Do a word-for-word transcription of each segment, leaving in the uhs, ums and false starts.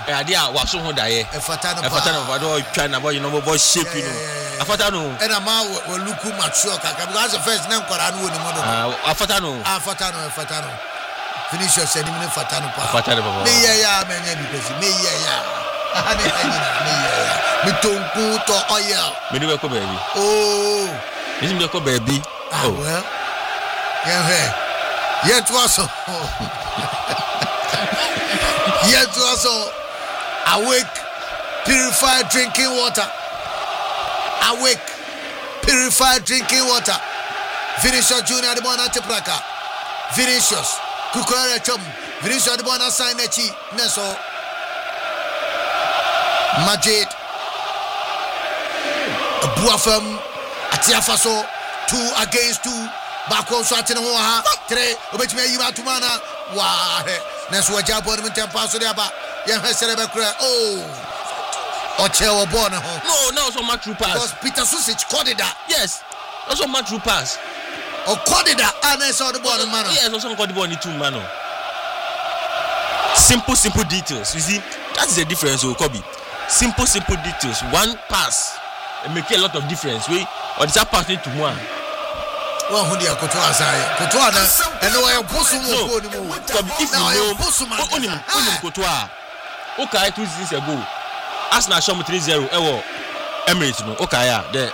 idea was so die. A fatano, a fatano, but China boy, you know, boy shape, you know. A fatano, and a man will look mature. Because the first name for Anu, a fatano, a fatano, a fatano. Finish your sending me fatano. Fatano, me, yeah, man, because me, yeah, me, don't go to oil. Me do a baby. Oh, this is a baby. Oh, well, yeah, yet was yet was awake, purified drinking water. Awake, purified drinking water. Vinicius Junior the bona tepraka. Vinicius, Kukore chum. Vinicius the bona sign nechi. Neso. Madrid. Buafam. Atiafaso. Two against two. Bako swatting hoa. Three. Obetime yima tumana. Wah. Neso wajabo ni mtempaso diaba. Yan heserebe kure. Oh. Ochewa born home. No, no, so much true pass. Because Peter Susic caught it that. Yes, also much true pass. Or caught it that, and I saw the ball, man. Yes, also caught the ball in two man. Simple, simple details. You see, that's the difference, oh, Kobe. Simple, simple details. One pass, it make a lot of difference. We or this pass need to one. Well, who they are Kotoa say? Kotoa na, and no, I am Bosu mo. Kobe, if you know, only, only Kotoa. Okay, two seasons ago. Arsenal show me three zero ewo Emirates no okay ya the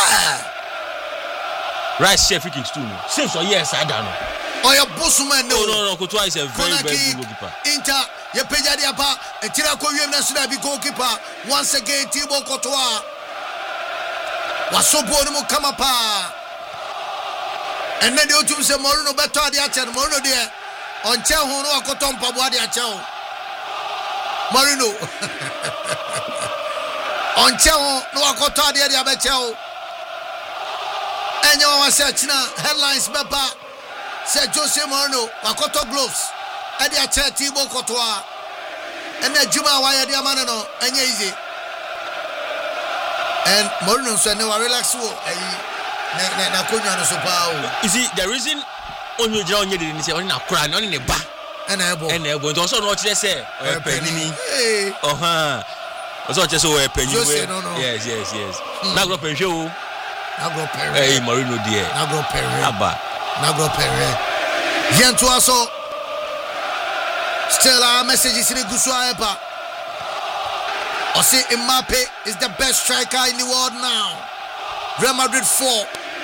right chef free kicks too no same so yes I don't know oh your boss man no no no Kotoa is a very very good goalkeeper Inter ye peja dia pa etira ko wiem na should be goalkeeper once again Thibaut Courtois wasobo no kama pa enne de otum se Mourinho beto ade a che no Mourinho de onche ho no akoto mpabo ade a che ho Mourinho onche ho no akoto ade ade a be che ho enyo wa se china headlines beba se Jose Mourinho akoto gloves ade a che Thibaut Courtois enne juma wa ye de amana no enye easy and Mourinho so ne wa relax wo na na na konya no so pa you see the reason onye jira onye de ni se onye na kura na onye ne ba ena ebo ena ebo nto so no kire se o penini eh oha o so kire se o penini yes yes yes na go penhwe o na go penhwe eh Mourinho die na go penhwe aba na go penhwe yento aso still our messages in Gusua Epa I say Mbappe is the best striker in the world now. Real Madrid four,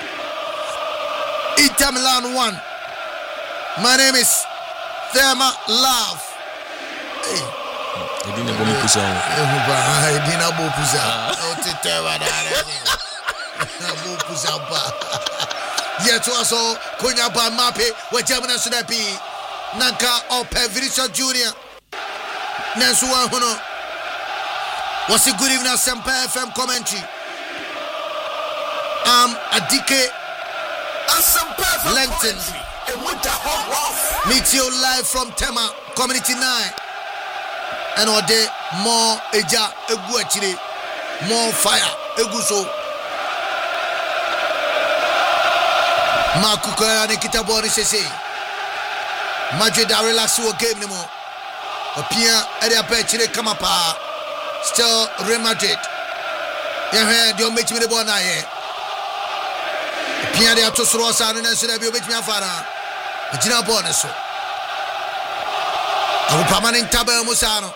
Inter Milan one. My name is Thelma Love. Hey. I didn't go pusa. I didn't go pusa. Oh, titewa da. Go pusa ba. Yet also Konya ba Mbappe we Germany should be Nanka or Vinicius Junior Nansu one huno. What's a good evening, Semper F M commentary. Um, Adike Langton. Meet you live from Tema, Community nine. And all day, more Eja, Eguachiri, more fire, Eguso. Makuka and Kitaboni Sese. Madrid are relaxed to game anymore. Appear at the Apechire Kamapa. Still Real Madrid. Yeah, don't make me the ball now. Pierre de Atosrosa and then should be with me. Afara. Gina Bonaso. I will permanent Tabel Musano.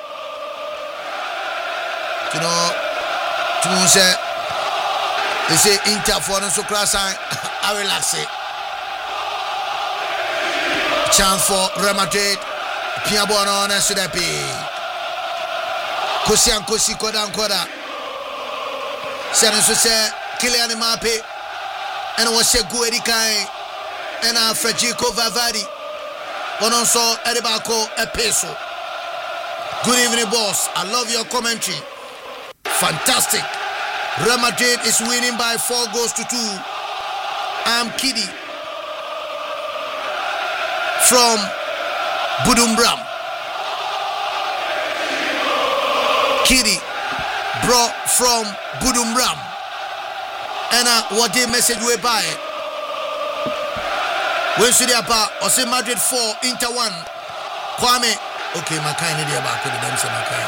You know, to say, they say Inter for the class. I relax it. Chance for Real Madrid. Pierre Bono and should be. Kosi and Kosi Koda and Koda. Senator say Kylian Mbappe and was a Guedi Kai and a Federico Valverde. But also Edibako Epeso. Good evening, boss. I love your commentary. Fantastic. Real Madrid is winning by four goals to two. I'm Kidi from Budumbram. Kiri brought from Budumbram and uh, what the message we buy when should you pa or say Madrid four Inter one Kwame okay my kind of back with them say my kind